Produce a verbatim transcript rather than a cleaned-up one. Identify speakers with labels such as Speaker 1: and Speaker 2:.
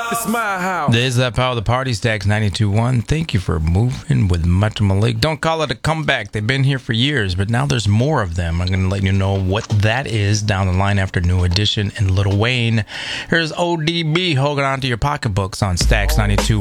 Speaker 1: It's my house.
Speaker 2: There's that power of the party, Stacks ninety-two point one. Thank you for moving with Mata Malik. Don't call it a comeback. They've been here for years, but now there's more of them. I'm going to let you know what that is down the line after New Edition and Lil Wayne. Here's O D B holding on to your pocketbooks on Stacks ninety-two.